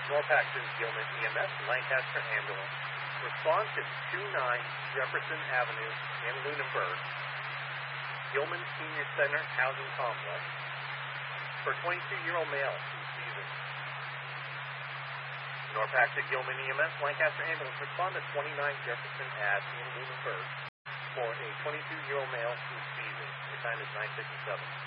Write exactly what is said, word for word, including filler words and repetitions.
Norpax's Gilman E M S and Lancaster Ambulance respond to two nine Jefferson Avenue in Lunenburg, Gilman Senior Center Housing Complex, for a twenty-two-year-old male who's seizing. Norpax at Gilman E M S, Lancaster Ambulance respond to twenty-nine Jefferson Ave in Lunenburg for a twenty-two-year-old male who's seizing. The time is nine fifty-seven.